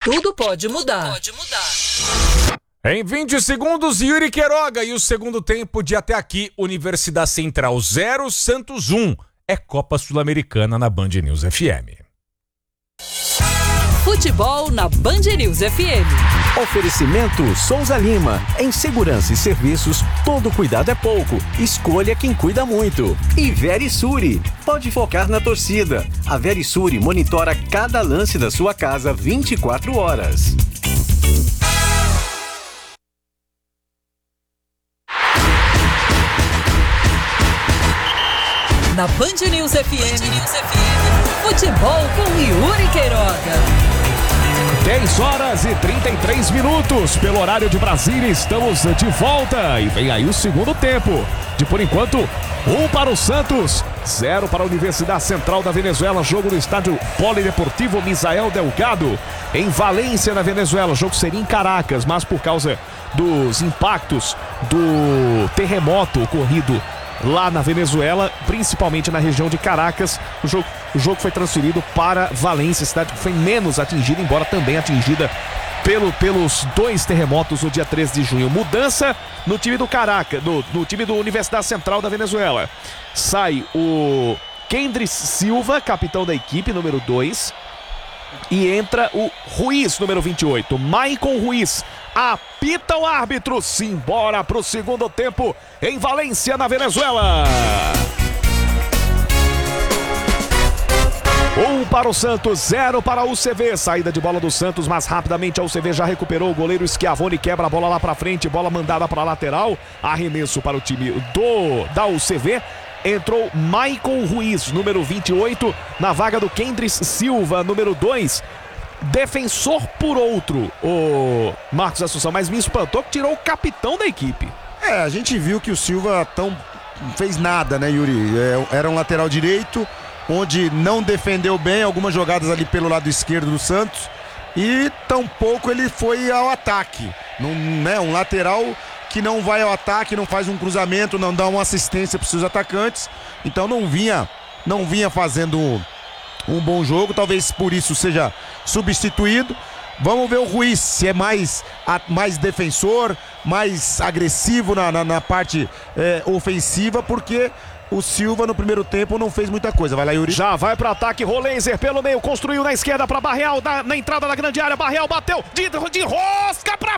tudo pode mudar. Em 20 segundos, Yuri Queiroga e o segundo tempo de até aqui, Universidade Central 0, Santos 1. É Copa Sul-Americana na Band News FM. Futebol na Band News FM. Oferecimento Souza Lima. Em segurança e serviços, todo cuidado é pouco. Escolha quem cuida muito. E Verisure. Pode focar na torcida. A Verisure monitora cada lance da sua casa 24 horas. Na Band News FM, futebol com Yuri Queiroga. 10h33, pelo horário de Brasília, estamos de volta e vem aí o segundo tempo. De por enquanto, 1 para o Santos, 0 para a Universidade Central da Venezuela, jogo no estádio Polideportivo Misael Delgado, em Valência, na Venezuela. O jogo seria em Caracas, mas por causa dos impactos do terremoto ocorrido lá na Venezuela, principalmente na região de Caracas, o jogo foi transferido para Valência, cidade que foi menos atingida, embora também atingida pelos dois terremotos no dia 13 de junho. Mudança no time do Caracas, no time do Universidade Central da Venezuela. Sai o Kendris Silva, capitão da equipe, número 2, e entra o Ruiz, número 28, Maicon Ruiz. Apita o árbitro, simbora pro segundo tempo em Valência, na Venezuela. 1 para o Santos, 0 para o UCV. Saída de bola do Santos, mas rapidamente a UCV já recuperou. O goleiro Schiavone quebra a bola lá pra frente, bola mandada pra lateral. Arremesso para o time da UCV. Entrou Maicon Ruiz, número 28, na vaga do Kendris Silva, número 2. Defensor por outro, o Marcos Assunção, mas me espantou que tirou o capitão da equipe. A gente viu que o Silva não fez nada, né, Yuri? Era um lateral direito, onde não defendeu bem algumas jogadas ali pelo lado esquerdo do Santos, e tampouco ele foi ao ataque. Um lateral que não vai ao ataque, não faz um cruzamento, não dá uma assistência para os seus atacantes, então não vinha fazendo um bom jogo, talvez por isso seja substituído. Vamos ver o Ruiz, se é mais defensor, mais agressivo na parte ofensiva, porque o Silva no primeiro tempo não fez muita coisa. Vai lá, Yuri. Já vai para ataque, Rolenzer pelo meio, construiu na esquerda para Barreal, na entrada da grande área. Barreal bateu de rosca para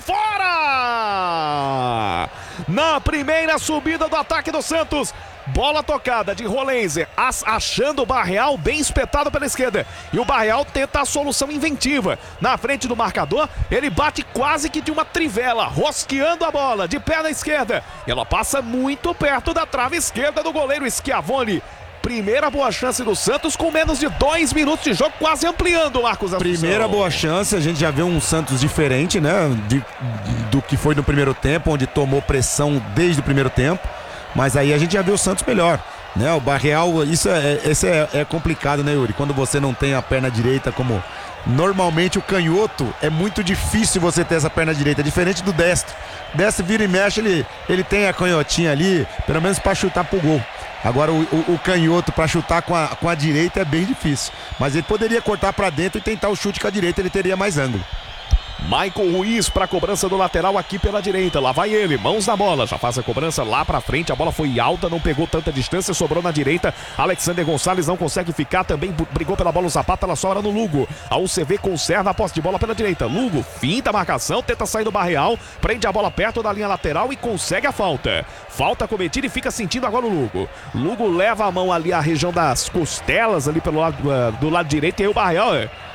fora. Na primeira subida do ataque do Santos, bola tocada de Rolenzer, achando o Barreal bem espetado pela esquerda. E o Barreal tenta a solução inventiva. Na frente do marcador, ele bate quase que de uma trivela, rosqueando a bola de pé na esquerda. E ela passa muito perto da trave esquerda do goleiro Schiavone. Primeira boa chance do Santos com menos de 2 minutos de jogo, quase ampliando, Marcos Assunção. Primeira boa chance, a gente já vê um Santos diferente, né, do que foi no primeiro tempo, onde tomou pressão desde o primeiro tempo. Mas aí a gente já viu o Santos melhor, né? O Barreal, isso é complicado, né, Yuri? Quando você não tem a perna direita, como normalmente o canhoto, é muito difícil você ter essa perna direita, diferente do destro. Destro vira e mexe, ele tem a canhotinha ali, pelo menos para chutar pro gol. Agora o canhoto para chutar com a direita é bem difícil. Mas ele poderia cortar para dentro e tentar o chute com a direita, ele teria mais ângulo. Maicon Ruiz para a cobrança do lateral aqui pela direita. Lá vai ele, mãos na bola, já faz a cobrança lá para frente. A bola foi alta, não pegou tanta distância, sobrou na direita. Alexander Gonçalves não consegue ficar, também brigou pela bola o Zapata, ela sobra no Lugo. A UCV conserva a posse de bola pela direita. Lugo finta a marcação, tenta sair do Barreal, prende a bola perto da linha lateral e consegue a falta. Falta cometida e fica sentindo agora o Lugo. Lugo leva a mão ali à região das costelas, ali pelo lado do lado direito, e aí o Barreal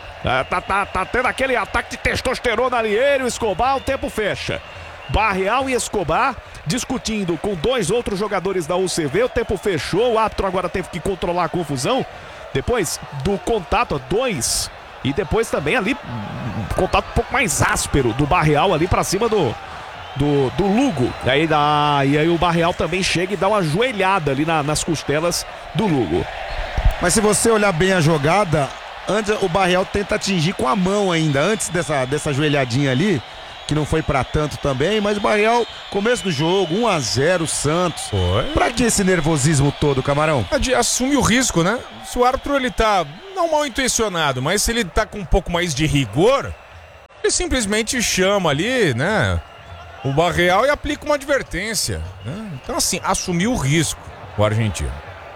tá tendo aquele ataque de testosterona ali, ele, o Escobar, o tempo fecha. Barreal e Escobar discutindo com dois outros jogadores da UCV, o tempo fechou, o árbitro agora teve que controlar a confusão, depois do contato a 2, e depois também ali, contato um pouco mais áspero do Barreal ali pra cima do Lugo. E aí o Barreal também chega e dá uma joelhada ali nas costelas do Lugo. Mas se você olhar bem a jogada, antes o Barreal tenta atingir com a mão ainda, antes dessa joelhadinha ali, que não foi pra tanto também, mas o Barreal, começo do jogo, 1-0 Santos. Foi. Pra que esse nervosismo todo, Camarão? Assume o risco, né? Se o árbitro ele tá não mal intencionado, mas se ele tá com um pouco mais de rigor, ele simplesmente chama ali, né, o Barreal e aplica uma advertência, né? Então, assim, assumiu o risco o argentino.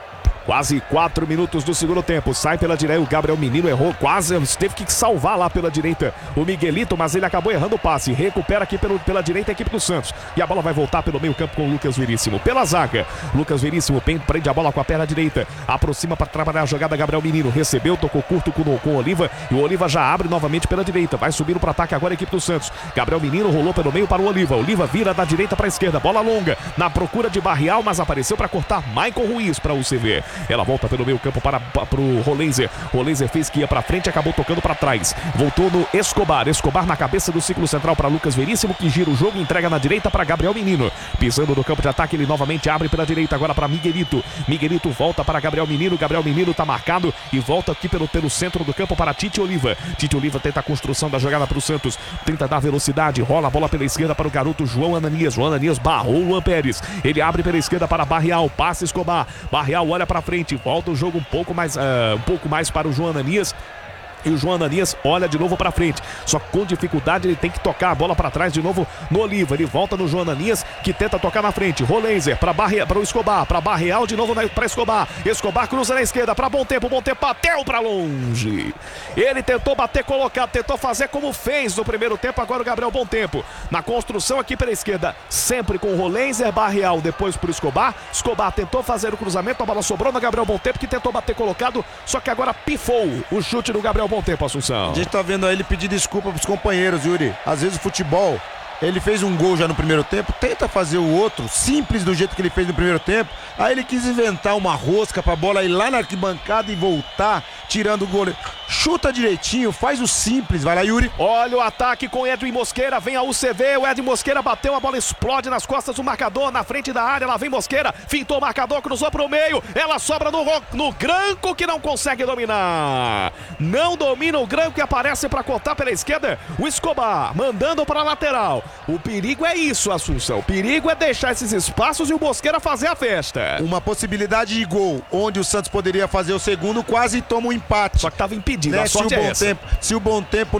Quase 4 minutos do segundo tempo. Sai pela direita. O Gabriel Menino errou. Quase teve que salvar lá pela direita o Miguelito, mas ele acabou errando o passe. Recupera aqui pela direita a equipe do Santos. E a bola vai voltar pelo meio campo com o Lucas Veríssimo. Pela zaga. Lucas Veríssimo prende a bola com a perna direita. Aproxima para trabalhar a jogada. Gabriel Menino recebeu, tocou curto com o Oliva. E o Oliva já abre novamente pela direita. Vai subindo para ataque agora a equipe do Santos. Gabriel Menino rolou pelo meio para o Oliva. Oliva vira da direita para a esquerda. Bola longa na procura de Barreal, mas apareceu para cortar Michael Ruiz para o UCV. Ela volta pelo meio campo para o Rolenzer. Rolenzer fez que ia para frente, acabou tocando para trás. Voltou no Escobar. Escobar na cabeça do círculo central para Lucas Veríssimo, que gira o jogo e entrega na direita para Gabriel Menino. Pisando no campo de ataque, ele novamente abre pela direita agora para Miguelito. Miguelito volta para Gabriel Menino. Gabriel Menino está marcado e volta aqui pelo centro do campo para Tite Oliva. Tite Oliva tenta a construção da jogada para o Santos. Tenta dar velocidade. Rola a bola pela esquerda para o garoto João Ananias. João Ananias barrou o Luan Pérez. Ele abre pela esquerda para Barreal. Passa Escobar. Barreal olha para frente. Volta o jogo um pouco mais para o João Ananias. E o João Ananias olha de novo para frente. Só que com dificuldade ele tem que tocar a bola para trás de novo no Oliva. Ele volta no João Ananias, que tenta tocar na frente. Rolenzer para o Escobar. Para Barreal de novo para Escobar. Escobar cruza na esquerda para Bom Tempo. Bom Tempo bateu para longe. Ele tentou bater colocado. Tentou fazer como fez no primeiro tempo. Agora o Gabriel Bom Tempo. Na construção aqui pela esquerda. Sempre com Rolenzer, Barreal. Depois para o Escobar. Escobar tentou fazer o cruzamento. A bola sobrou no Gabriel Bom Tempo, que tentou bater colocado. Só que agora pifou o chute do Gabriel Bom Tempo, Assunção. A gente tá vendo aí ele pedir desculpa pros companheiros, Yuri. Às vezes o futebol, ele fez um gol já no primeiro tempo, tenta fazer o outro, simples do jeito que ele fez no primeiro tempo. Aí ele quis inventar uma rosca pra bola ir lá na arquibancada e voltar, tirando o goleiro. Chuta direitinho, faz o simples, vai lá, Yuri. Olha o ataque com Edwin Mosqueira, vem a UCV, o Edwin Mosqueira bateu, a bola explode nas costas do marcador, na frente da área, lá vem Mosqueira, fintou o marcador, cruzou pro meio, ela sobra no Granco, que não consegue dominar. Não domina o Granco e aparece para cortar pela esquerda o Escobar, mandando para a lateral. O perigo é isso, Assunção, o perigo é deixar esses espaços e o Mosqueira fazer a festa. Uma possibilidade de gol, onde o Santos poderia fazer o segundo, quase toma um empate. Só que estava impedido. Né? Se o Bom Tempo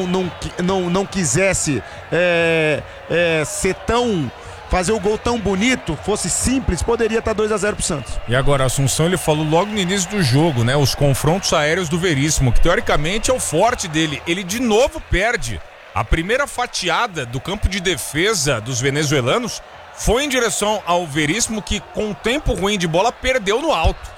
não quisesse ser tão... fazer o gol tão bonito, fosse simples, poderia estar 2-0 pro Santos. E agora, Assunção, ele falou logo no início do jogo, né? Os confrontos aéreos do Veríssimo, que teoricamente é o forte dele. Ele de novo perde. A primeira fatiada do campo de defesa dos venezuelanos foi em direção ao Veríssimo, que com um tempo ruim de bola perdeu no alto.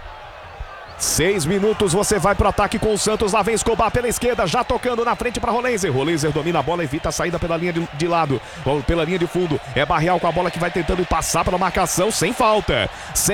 6 minutos, você vai pro ataque com o Santos, lá vem Escobar pela esquerda, já tocando na frente para Rolenzer. Rolenzer domina a bola, evita a saída pela linha de lado, ou pela linha de fundo. É Barreal com a bola que vai tentando passar pela marcação, sem falta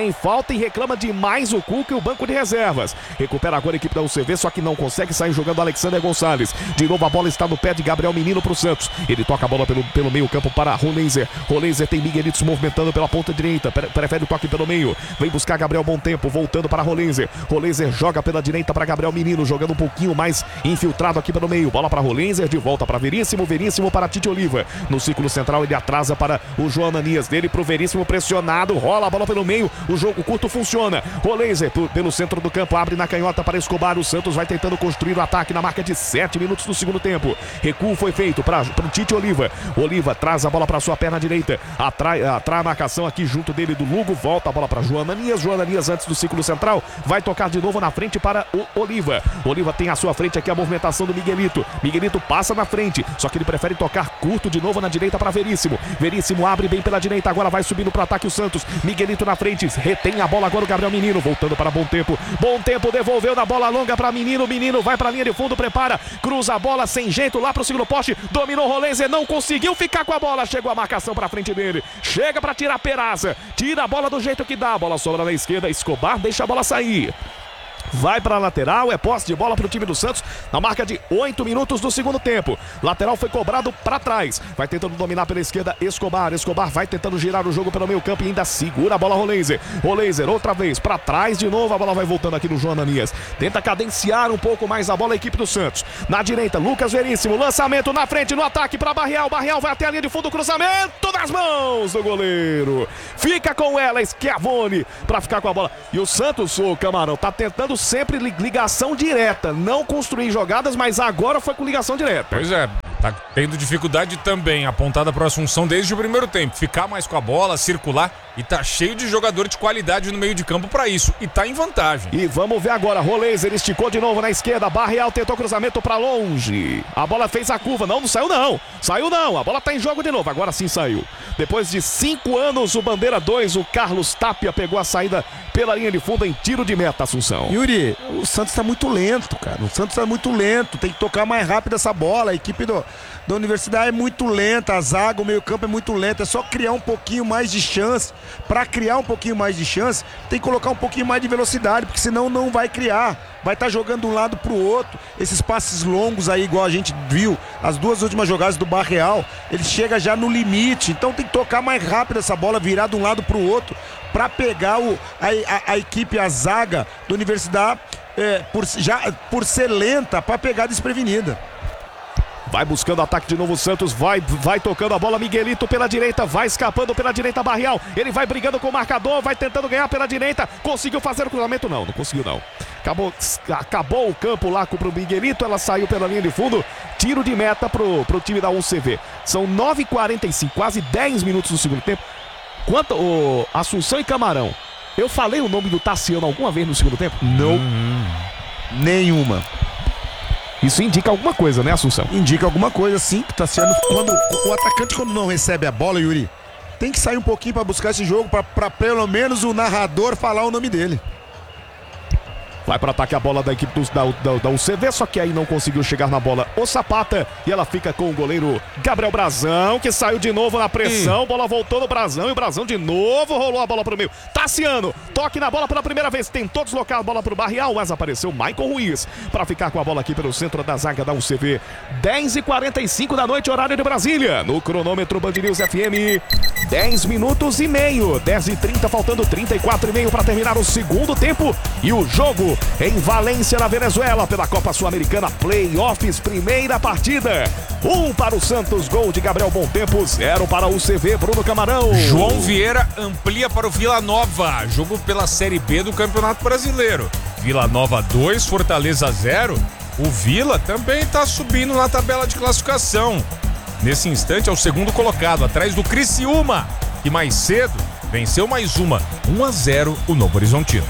e reclama demais o Cuca e o banco de reservas. Recupera agora a equipe da UCV, só que não consegue sair jogando o Alexander Gonçalves. De novo a bola está no pé de Gabriel Menino pro Santos. Ele toca a bola pelo meio campo para Rolenzer. Rolenzer tem Miguelito se movimentando pela ponta direita, prefere o toque pelo meio. Vem buscar Gabriel Bom Tempo, voltando para Rolenzer. Rolenzer joga pela direita para Gabriel Menino, jogando um pouquinho mais infiltrado aqui pelo meio. Bola para Rolenzer, de volta para Veríssimo, Veríssimo para Tite Oliva. No círculo central ele atrasa para o João Ananias, dele pro Veríssimo, pressionado, rola a bola pelo meio, o jogo curto funciona. Rolenzer pelo centro do campo, abre na canhota para Escobar. O Santos vai tentando construir o ataque na marca de 7 minutos do segundo tempo. Recuo foi feito para o Tite Oliva. Oliva traz a bola para sua perna direita, atrai a marcação aqui junto dele do Lugo, volta a bola para João Ananias. João Ananias antes do círculo central, vai tocar de novo na frente para o Oliva. Oliva tem à sua frente aqui a movimentação do Miguelito. Miguelito passa na frente, só que ele prefere tocar curto de novo na direita para Veríssimo. Veríssimo abre bem pela direita, agora vai subindo para o ataque o Santos. Miguelito na frente, retém a bola agora o Gabriel Menino, voltando para Bom Tempo. Bom Tempo devolveu na bola longa para Menino. Menino vai para a linha de fundo, prepara, cruza a bola sem jeito lá para o segundo poste. Dominou Rolenzer, não conseguiu ficar com a bola. Chegou a marcação para frente dele. Chega para tirar Peraza. Tira a bola do jeito que dá. A bola sobra na esquerda. Escobar deixa a bola sair. Vai para a lateral, é posse de bola para o time do Santos na marca de 8 minutos do segundo tempo. Lateral foi cobrado para trás, vai tentando dominar pela esquerda Escobar. Escobar vai tentando girar o jogo pelo meio campo e ainda segura a bola Rolenzer. Rolenzer outra vez para trás de novo, a bola vai voltando aqui no João Ananias. Tenta cadenciar um pouco mais a bola a equipe do Santos. Na direita, Lucas Veríssimo, lançamento na frente no ataque para Barreal. Barreal vai até a linha de fundo, cruzamento nas mãos do goleiro. Fica com ela, Schiavone, para ficar com a bola. E o Santos, o Camarão, tá tentando sempre ligação direta, não construir jogadas, mas agora foi com ligação direta. Pois é, Tá tendo dificuldade também, apontada para o Assunção desde o primeiro tempo. Ficar mais com a bola, circular, e tá cheio de jogador de qualidade no meio de campo para isso. E tá em vantagem. E vamos ver agora, Rolês, ele esticou de novo na esquerda, Barreal tentou cruzamento para longe. A bola fez a curva, não saiu não. Saiu não, a bola tá em jogo de novo, agora sim saiu. Depois de 5 anos, o Bandeira 2, o Carlos Tapia pegou a saída pela linha de fundo em tiro de meta, Assunção. Yuri, o Santos tá muito lento, cara. O Santos tá muito lento, tem que tocar mais rápido essa bola. A equipe da Universidade é muito lenta, a zaga, o meio-campo é muito lento. É só criar um pouquinho mais de chance. Para criar um pouquinho mais de chance, tem que colocar um pouquinho mais de velocidade, porque senão não vai criar. Vai estar jogando de um lado pro outro. Esses passes longos aí, igual a gente viu, as 2 últimas jogadas do Barreal, ele chega já no limite. Então tem que tocar mais rápido essa bola, virar de um lado pro outro, para pegar a equipe, a zaga da Universidade, por ser lenta, para pegar desprevenida. Vai buscando ataque de novo o Santos, vai tocando a bola, Miguelito pela direita, vai escapando pela direita, Barreal, ele vai brigando com o marcador, vai tentando ganhar pela direita, conseguiu fazer o cruzamento? Não conseguiu não. Acabou o campo lá pro Miguelito, ela saiu pela linha de fundo, tiro de meta pro time da UCV. São 9h45, quase 10 minutos do segundo tempo. Quanto o Assunção e Camarão, eu falei o nome do Tassiano alguma vez no segundo tempo? Não. Nenhuma. Isso indica alguma coisa, né, Assunção? Indica alguma coisa, sim, que tá sendo. Quando o atacante, quando não recebe a bola, Yuri, tem que sair um pouquinho pra buscar esse jogo, pra pelo menos o narrador falar o nome dele. Vai para ataque a bola da equipe da UCV, só que aí não conseguiu chegar na bola o Zapata, e ela fica com o goleiro Gabriel Brazão, que saiu de novo na pressão, bola voltou no Brazão, e o Brazão de novo rolou a bola pro meio. Tassiano, toque na bola pela primeira vez, tentou deslocar a bola pro Barreal, mas apareceu Michael Ruiz para ficar com a bola aqui pelo centro da zaga da UCV. 10h45 da noite, horário de Brasília, no cronômetro Band News FM, 10 minutos e meio, 10h30, faltando 34,5 para terminar o segundo tempo, e o jogo em Valência, na Venezuela, pela Copa Sul-Americana Playoffs, primeira partida. 1 para o Santos, gol de Gabriel Bontempo, 0 para o UCV, Bruno Camarão. João Vieira amplia para o Vila Nova, jogo pela Série B do Campeonato Brasileiro. Vila Nova 2, Fortaleza 0. O Vila também está subindo na tabela de classificação. Nesse instante é o segundo colocado, atrás do Criciúma, que mais cedo venceu mais uma, 1-0 o Novo Horizontino.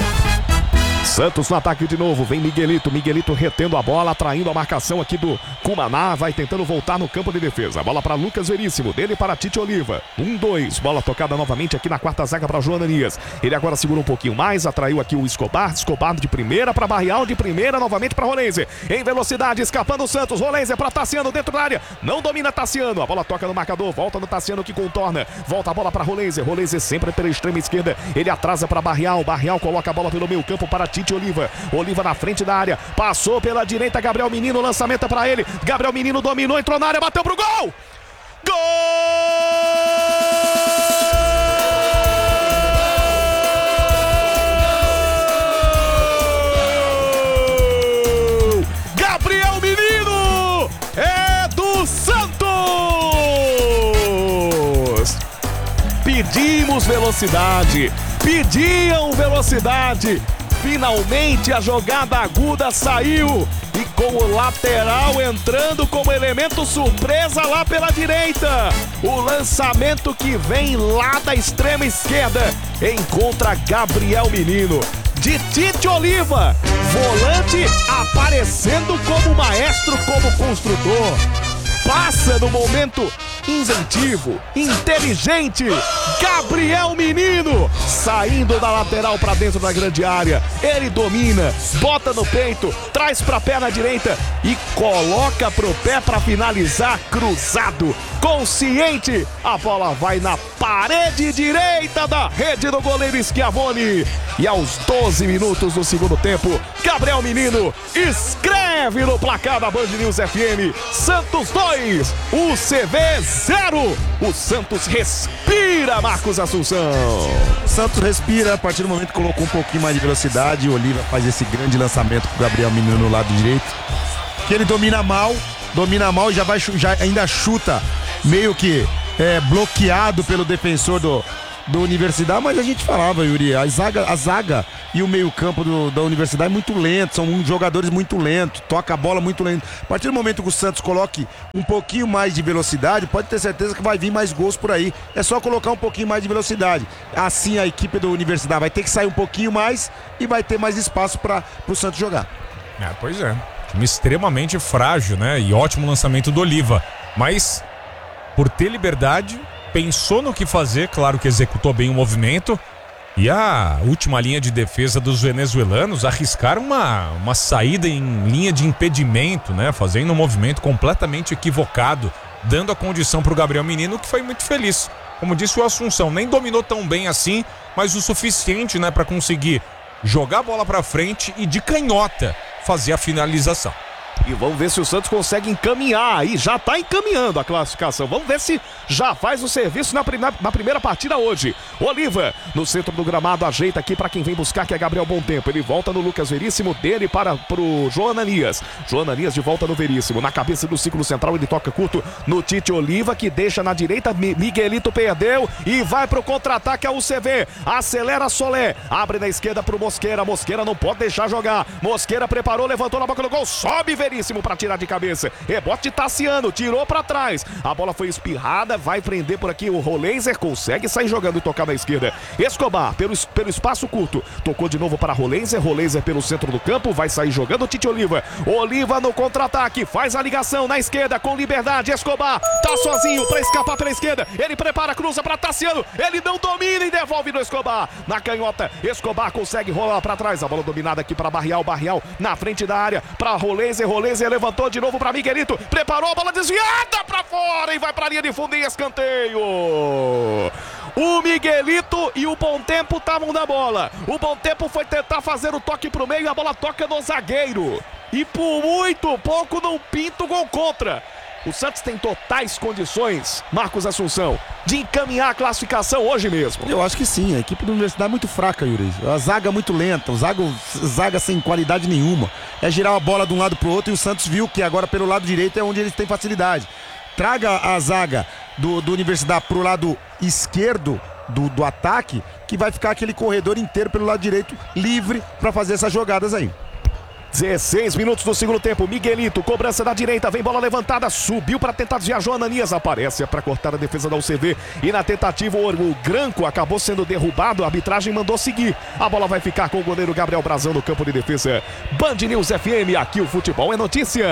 Santos no ataque de novo, vem Miguelito retendo a bola, atraindo a marcação aqui do Cumaná, vai tentando voltar no campo de defesa, bola para Lucas Veríssimo, dele para Tite Oliva, 1-2, bola tocada novamente aqui na quarta zaga para João Ananias, ele agora segura um pouquinho mais, atraiu aqui o Escobar de primeira para Barreal, de primeira novamente para Rolênzer, em velocidade, escapando o Santos, Rolênzer para Tassiano dentro da área, não domina Tassiano, a bola toca no marcador, volta no Tassiano que contorna, volta a bola para Rolêzer sempre pela extrema esquerda, ele atrasa para Barreal coloca a bola pelo meio campo para Tite Oliva na frente da área, passou pela direita, Gabriel Menino, lançamento para ele, Gabriel Menino dominou, entrou na área, bateu pro gol! Gol! Gabriel Menino é do Santos! Pedimos velocidade, pediam velocidade. Finalmente a jogada aguda saiu, e com o lateral entrando como elemento surpresa lá pela direita, o lançamento que vem lá da extrema esquerda encontra Gabriel Menino, de Tite Oliva, volante aparecendo como maestro, como construtor, passa no momento inventivo, inteligente, Gabriel Menino, saindo da lateral para dentro da grande área, ele domina, bota no peito, traz para a perna direita e coloca pro pé para finalizar cruzado, consciente, a bola vai na parede direita da rede do goleiro Schiavone, e aos 12 minutos do segundo tempo, Gabriel Menino escreve no placar da Band News FM, Santos 2, UCV 0. O Santos respira, Marcos Assunção. O Santos respira a partir do momento que colocou um pouquinho mais de velocidade. O Oliva faz esse grande lançamento com o Gabriel Menino no lado direito, que ele domina mal e já ainda chuta meio que bloqueado pelo defensor do Universidade, mas a gente falava, Yuri, a zaga e o meio-campo da Universidade é muito lento, são jogadores muito lentos, toca a bola muito lento. A partir do momento que o Santos coloque um pouquinho mais de velocidade, pode ter certeza que vai vir mais gols por aí. É só colocar um pouquinho mais de velocidade. Assim a equipe da Universidade vai ter que sair um pouquinho mais e vai ter mais espaço para o Santos jogar. Pois é. Time extremamente frágil, né? E ótimo lançamento do Oliva. Mas, por ter liberdade, pensou no que fazer, claro que executou bem o movimento. E a última linha de defesa dos venezuelanos arriscaram uma saída em linha de impedimento, né? Fazendo um movimento completamente equivocado, dando a condição para o Gabriel Menino, que foi muito feliz. Como disse o Assunção, nem dominou tão bem assim, mas o suficiente, né, para conseguir jogar a bola para frente e de canhota fazer a finalização. E vamos ver se o Santos consegue encaminhar aí, já está encaminhando a classificação. Vamos ver se já faz o serviço na primeira partida hoje. Oliva, no centro do gramado, ajeita aqui para quem vem buscar, que é Gabriel Bom Tempo. Ele volta no Lucas Veríssimo, dele para o João Ananias. João Ananias de volta no Veríssimo. Na cabeça do círculo central, ele toca curto no Tite Oliva, que deixa na direita. Miguelito perdeu e vai para o contra-ataque a UCV. Acelera Solé, abre na esquerda para o Mosqueira. Mosqueira não pode deixar jogar. Mosqueira preparou, levantou na boca do gol, sobe Veríssimo para tirar de cabeça. Rebote de Tassiano, tirou para trás. A bola foi espirrada, vai prender por aqui o Roleiser, consegue sair jogando e tocar na esquerda. Escobar, pelo espaço curto, tocou de novo para Roleiser. Roleiser pelo centro do campo, vai sair jogando Tite Oliva. Oliva no contra-ataque, faz a ligação na esquerda com liberdade. Escobar tá sozinho para escapar pela esquerda. Ele prepara, cruza para Tassiano. Ele não domina e devolve no Escobar. Na canhota, Escobar consegue rolar para trás. A bola dominada aqui para Barrial. Barrial na frente da área para Roleiser. Roleiser levantou de novo para Miguelito, preparou a bola desviada para fora e vai para a linha de fundo em escanteio. O Miguelito e o Bom Tempo estavam na bola. O Bom Tempo foi tentar fazer o toque pro meio e a bola toca no zagueiro. E por muito pouco não pinta o gol contra. O Santos tem totais condições, Marcos Assunção, de encaminhar a classificação hoje mesmo. Eu acho que sim, a equipe da Universidade é muito fraca, Yuri. A zaga é muito lenta, zaga sem qualidade nenhuma. É girar a bola de um lado pro outro e o Santos viu que agora pelo lado direito é onde eles têm facilidade. Traga a zaga do Universidade pro lado esquerdo do ataque, que vai ficar aquele corredor inteiro pelo lado direito livre para fazer essas jogadas aí. 16 minutos do segundo tempo, Miguelito, cobrança da direita, vem bola levantada, subiu para tentar desviar, João Ananias aparece para cortar a defesa da UCV e na tentativa o Granco acabou sendo derrubado, a arbitragem mandou seguir, a bola vai ficar com o goleiro Gabriel Brazão no campo de defesa. Band News FM, aqui o futebol é notícia.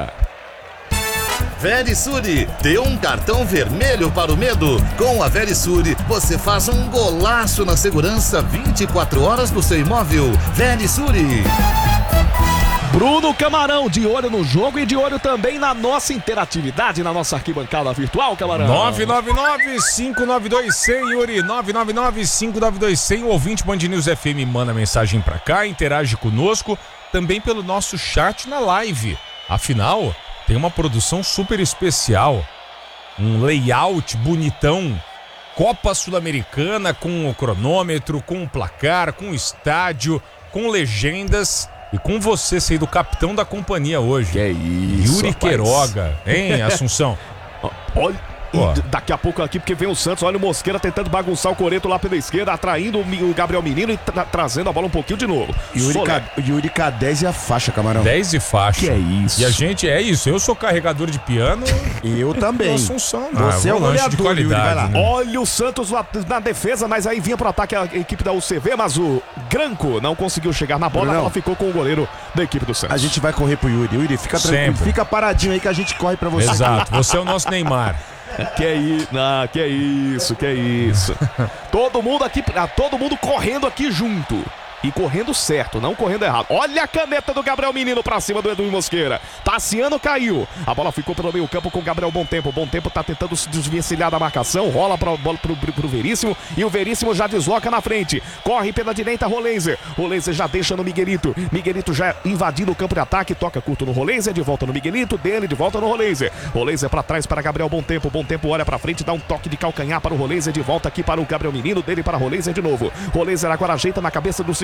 Verisure, dê um cartão vermelho para o medo. Com a Verisure, você faz um golaço na segurança 24 horas do seu imóvel. Verisure. Bruno Camarão, de olho no jogo e de olho também na nossa interatividade, na nossa arquibancada virtual, Camarão. 999-592-100, Yuri, 999-592-100. O ouvinte Band News FM manda mensagem pra cá, interage conosco, também pelo nosso chat na live. Afinal, tem uma produção super especial, um layout bonitão, Copa Sul-Americana com o cronômetro, com o placar, com o estádio, com legendas. E com você sendo o capitão da companhia hoje. Que é isso, Yuri rapaz. Queiroga, hein, Assunção? Olha, e daqui a pouco aqui, porque vem o Santos, olha o Mosqueira tentando bagunçar o Coreto lá pela esquerda, atraindo o Gabriel Menino e trazendo a bola um pouquinho de novo. Yuri K10 e a faixa, Camarão. 10 e faixa. Que é isso? E a gente, é isso, eu sou carregador de piano. Eu também. O Assunção, Você é o volante goleador, de qualidade, Yuri, vai lá. né? Olha o Santos lá na defesa, mas aí vinha pro ataque a equipe da UCV, mas o Granco não conseguiu chegar na bola, a bola ficou com o goleiro da equipe do Santos. A gente vai correr pro Yuri. Yuri, fica tranquilo, Sempre. fica paradinho aí que a gente corre pra você. Exato, você é o nosso Neymar. Que é isso. Todo mundo aqui, todo mundo correndo aqui junto. E correndo certo, não correndo errado. Olha a caneta do Gabriel Menino pra cima do Edwin Mosqueira. Tassiano caiu. A bola ficou pelo meio campo com o Gabriel Bom Tempo. Bom Tempo tá tentando se desvencilhar da marcação. Rola pra bola pro Veríssimo. E o Veríssimo já desloca na frente. Corre pela direita, Roleiser. Roleiser já deixa no Miguelito. Miguelito já invadindo o campo de ataque. Toca curto no Roleiser. De volta no Miguelito. Dele, de volta no Roleiser. Roleiser pra trás para Gabriel Bom Tempo. Bom Tempo olha pra frente. Dá um toque de calcanhar para o Roleiser. De volta aqui para o Gabriel Menino. Dele para Roleiser de novo. Roleiser agora ajeita na cabeça do segundo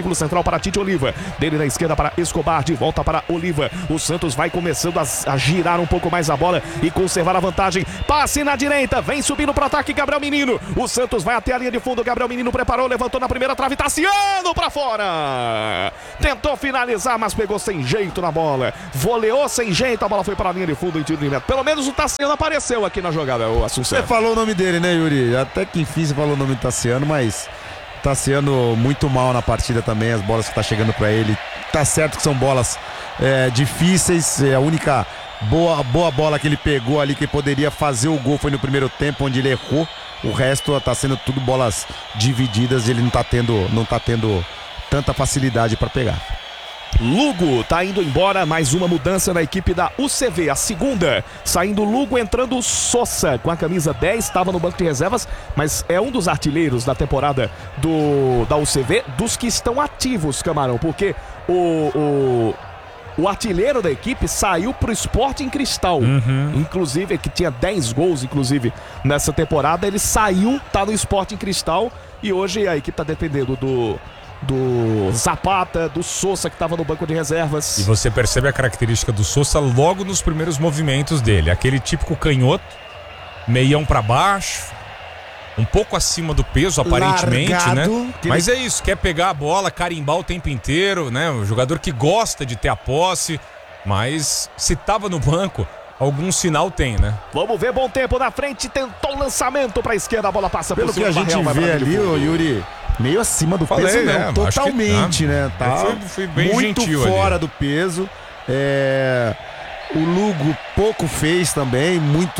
ângulo central para Tite Oliva. Dele na esquerda para Escobar, de volta para Oliva. O Santos vai começando a girar um pouco mais a bola e conservar a vantagem. Passe na direita, vem subindo para o ataque Gabriel Menino. O Santos vai até a linha de fundo, Gabriel Menino preparou, levantou na primeira trave, Tassiano para fora. Tentou finalizar, mas pegou sem jeito na bola. Voleou sem jeito, a bola foi para a linha de fundo em tiro de meta. Pelo menos o Tassiano apareceu aqui na jogada, o Assunção. Você falou o nome dele, né, Yuri? Até que enfim você falou o nome do Tassiano, mas Tassiano muito mal na partida também, as bolas que tá chegando para ele. Tá certo que são bolas difíceis, a única boa bola que ele pegou ali que poderia fazer o gol foi no primeiro tempo, onde ele errou. O resto tá sendo tudo bolas divididas e ele não tá tendo tanta facilidade para pegar. Lugo tá indo embora, mais uma mudança na equipe da UCV, a segunda. Saindo Lugo, entrando Sosa com a camisa 10, estava no banco de reservas, mas é um dos artilheiros da temporada da UCV, dos que estão ativos, Camarão, porque o artilheiro da equipe saiu pro Sporting Cristal, inclusive, que tinha 10 gols, inclusive, nessa temporada. Ele saiu, tá no Sporting Cristal, e hoje a equipe tá dependendo do Zapata, do Sosa, que estava no banco de reservas. E você percebe a característica do Sosa logo nos primeiros movimentos dele. Aquele típico canhoto, meião para baixo, um pouco acima do peso, aparentemente, largado, né? Mas é isso, quer pegar a bola, carimbar o tempo inteiro, né? Um jogador que gosta de ter a posse, mas se tava no banco, algum sinal tem, né? Vamos ver, bom tempo na frente, tentou o lançamento para a esquerda, a bola passa pelo que a gente vê ali, o Yuri, meio acima do peso, não, totalmente, né? Tá fui bem muito gentil fora ali do peso. O Lugo pouco fez também, muito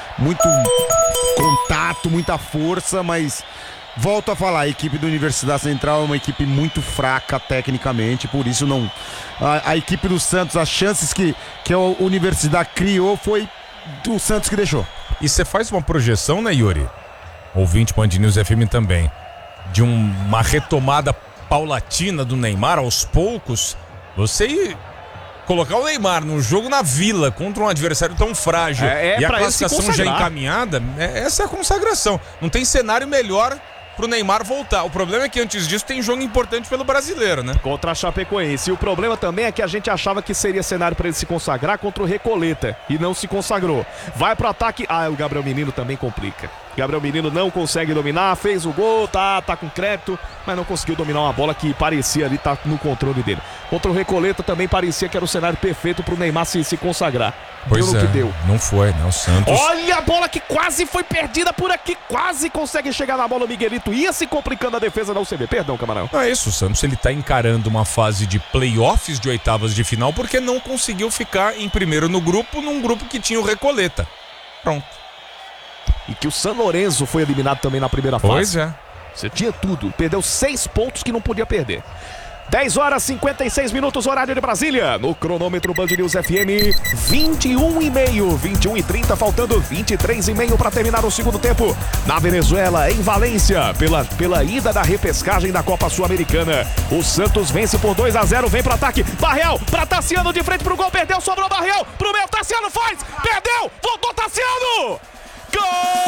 contato, muita força, mas volto a falar, a equipe da Universidade Central é uma equipe muito fraca tecnicamente, por isso não. A equipe do Santos, as chances que a Universidade criou foi o Santos que deixou. E você faz uma projeção, né, Yuri? Ouvinte Band News FM também, de uma retomada paulatina do Neymar aos poucos. Você colocar o Neymar num jogo na Vila contra um adversário tão frágil e a classificação já encaminhada, essa é a consagração. Não tem cenário melhor pro Neymar voltar. O problema é que antes disso tem jogo importante pelo brasileiro, né? Contra a Chapecoense. E o problema também é que a gente achava que seria cenário para ele se consagrar contra o Recoleta e não se consagrou. Vai pro ataque. O Gabriel Menino também complica. Gabriel Menino não consegue dominar, fez o gol, tá com crédito, mas não conseguiu dominar uma bola que parecia ali tá no controle dele. Contra o Recoleta também parecia que era o cenário perfeito pro Neymar se consagrar. Pois deu no que deu. Não foi, né? O Santos... Olha a bola que quase foi perdida por aqui, quase consegue chegar na bola o Miguelito, ia se complicando a defesa da UCB. Perdão, Camarão. Não é isso, o Santos ele tá encarando uma fase de playoffs de oitavas de final porque não conseguiu ficar em primeiro no grupo, num grupo que tinha o Recoleta. Pronto. E que o San Lorenzo foi eliminado também na primeira fase. Pois é. Você tinha tudo, perdeu 6 pontos que não podia perder. 10 horas 56 minutos, horário de Brasília. No cronômetro Band News FM, 21h30, 21h30, faltando 23h30 para terminar o segundo tempo. Na Venezuela, em Valência, pela ida da repescagem da Copa Sul-Americana. O Santos vence por 2-0, vem pro ataque. Barreal, para Tassiano, de frente pro gol, perdeu, sobrou Barreal, pro meio, Tassiano faz, perdeu, voltou Tassiano! Gol!